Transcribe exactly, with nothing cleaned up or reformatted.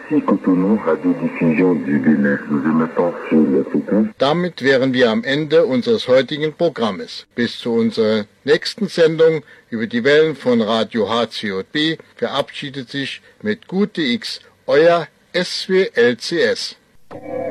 Ici Cotonou, Radiodiffusion du Bénin. Nous émettons sur les fréquences. Damit wären wir am Ende unseres heutigen Programmes. Bis zu unserer nächsten Sendung über die Wellen von Radio H C J B verabschiedet sich mit Gute X euer S W L C S.